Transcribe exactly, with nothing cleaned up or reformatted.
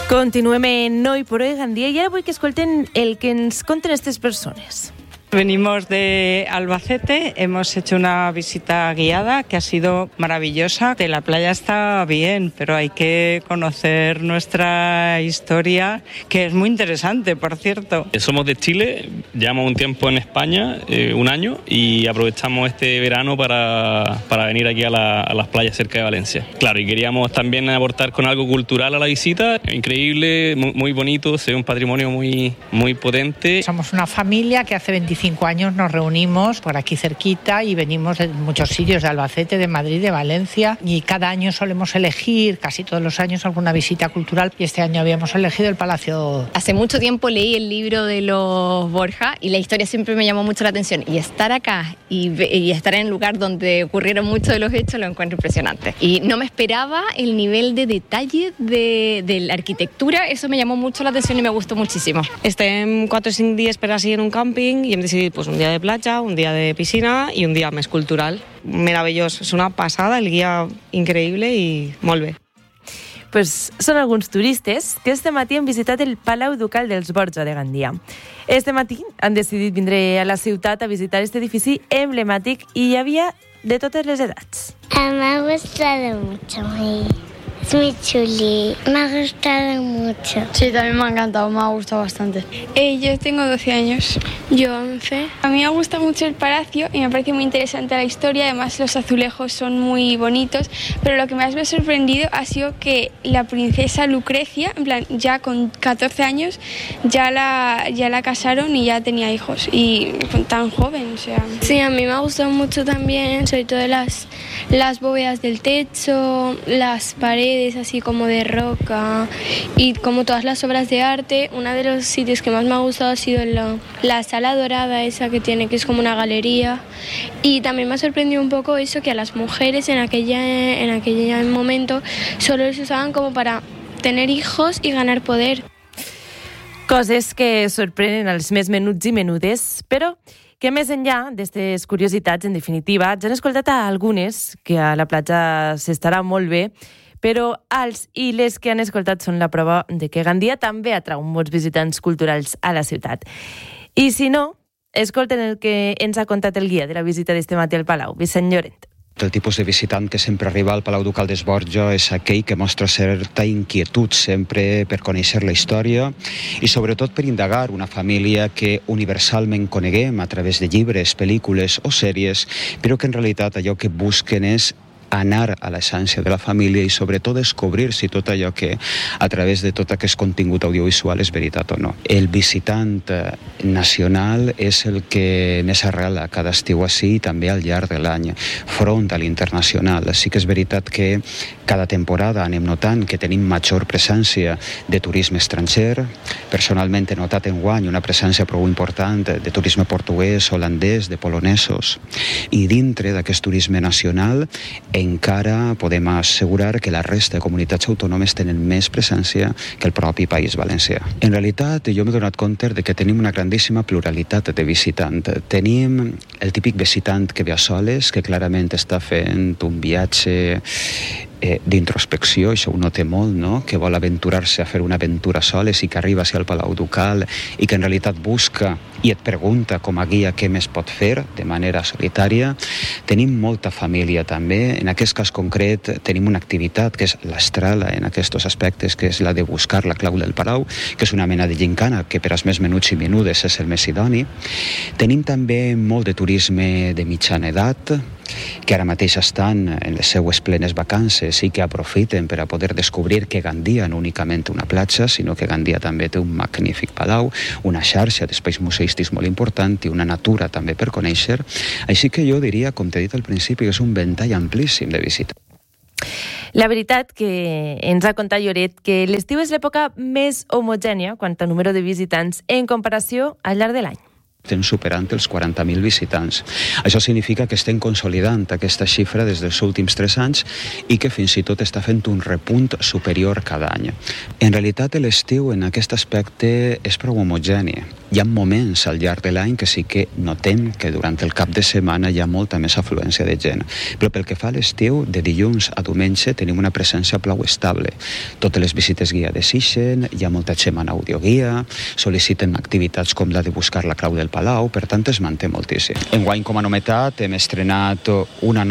Continuem en Noi por Hoy Gandia i ara vull que escolten el que ens conten aquestes persones. Venimos de Albacete, hemos hecho una visita guiada que ha sido maravillosa. La playa está bien, pero hay que conocer nuestra historia, que es muy interesante, por cierto. Somos de Chile, llevamos un tiempo en España, eh, un año, y aprovechamos este verano para, para venir aquí a, la, a las playas cerca de Valencia. Claro, y queríamos también aportar con algo cultural a la visita. Increíble, muy, muy bonito, se ve un patrimonio muy, muy potente. Somos una familia que hace veinticinco años nos reunimos por aquí cerquita y venimos de muchos sitios, de Albacete, de Madrid, de Valencia, y cada año solemos elegir, casi todos los años, alguna visita cultural, y este año habíamos elegido el Palacio. Hace mucho tiempo leí el libro de los Borja y la historia siempre me llamó mucho la atención, y estar acá y, y estar en el lugar donde ocurrieron muchos de los hechos lo encuentro impresionante. Y no me esperaba el nivel de detalle de, de la arquitectura, eso me llamó mucho la atención y me gustó muchísimo. Estem quatre o cinc dies per així en un càmping i hem decidit pues, un dia de platja, un dia de piscina i un dia més cultural. Meravellós, és una passada, el guia increïble i molt bé. Pues són alguns turistes que este matí han visitat el Palau Ducal dels Borja de Gandia. Este matí han decidit vindre a la ciutat a visitar este edifici emblemàtic i hi havia de totes les edats. Me ha gustado mucho, es muy chuli, me ha gustado mucho. Sí, también me ha encantado, me ha gustado bastante. Eh, yo tengo doce años. Yo once. A mí me gusta mucho el palacio y me parece muy interesante la historia, además los azulejos son muy bonitos, pero lo que más me ha sorprendido ha sido que la princesa Lucrecia, en plan, ya con catorce años, ya la, ya la casaron y ya tenía hijos, y tan joven, o sea... Sí, a mí me ha gustado mucho también, sobre todo las, las bóvedas del techo, las paredes así como de roca y como todas las obras de arte. Uno de los sitios que más me ha gustado ha sido la, la sala dorada esa que tiene, que es como una galería, y también me ha sorprendido un poco eso, que a las mujeres en aquella en aquel momento solo les usaban como para tener hijos y ganar poder. Coses que sorprenen als més menuts i menudes, però que més enllà d'aquestes curiositats, en definitiva, ja han escoltat a algunes que a la platja s'estarà molt bé, però els i les que han escoltat són la prova de que Gandia també atrau molts visitants culturals a la ciutat. I si no, escolten el que ens ha contat el guia de la visita d'este matí al Palau, Vicent Llorent. El tipus de visitant que sempre arriba al Palau Ducal dels Borja és aquell que mostra certa inquietud sempre per conèixer la història i sobretot per indagar una família que universalment coneguem a través de llibres, pel·lícules o sèries, però que en realitat allò que busquen és anar a l'essència de la família i sobretot descobrir si tot allò que a través de tot aquest contingut audiovisual és veritat o no. El visitant nacional és el que més arrela cada estiu així i també al llarg de l'any, front a l'internacional. Sí que és veritat que cada temporada anem notant que tenim major presència de turisme estranger. Personalment he notat enguany una presència prou important de turisme portuguès, holandès, de polonesos. I dintre d'aquest turisme nacional encara podem assegurar que la resta de comunitats autònomes tenen més presència que el propi País Valencià. En realitat, jo m'he donat compte de que tenim una grandíssima pluralitat de visitant. Tenim el típic visitant que ve a soles, que clarament està fent un viatge Eh, d'introspecció, això ho nota molt, no? Que vol aventurar-se a fer una aventura soles i que arriba hacia el Palau Ducal i que en realitat busca i et pregunta com a guia què més pot fer de manera solitària. Tenim molta família també. En aquest cas concret tenim una activitat que és l'estrala en aquests aspectes, que és la de buscar la clau del Palau, que és una mena de gincana que per als més menuts i menudes és el més idoni. Tenim també molt de turisme de mitjana edat, que ara mateix estan en les seues plenes vacances i que aprofiten per a poder descobrir que Gandia no únicament una platja, sinó que Gandia també té un magnífic palau, una xarxa d'espais museístics molt important i una natura també per conèixer. Així que jo diria, com t'he dit al principi, que és un ventall amplíssim de visita. La veritat que ens ha contat Lloret que l'estiu és l'època més homogènia quant a número de visitants en comparació al llarg de l'any. Estem superant els quaranta mil visitants. Això significa que estem consolidant aquesta xifra des dels últims tres anys i que fins i tot està fent un repunt superior cada any. En realitat, l'estiu en aquest aspecte és prou homogènia. Hi ha moments al llarg de l'any que sí que notem que durant el cap de setmana hi ha molta més afluència de gent. Però pel que fa a l'estiu, de dilluns a diumenge tenim una presència prou estable. Totes les visites guiades ixen, hi ha molta gent en audioguia, sol·liciten activitats com la de buscar la clau del Palau, per tant es manté moltíssim. Enguany, com a novetat, hem estrenat una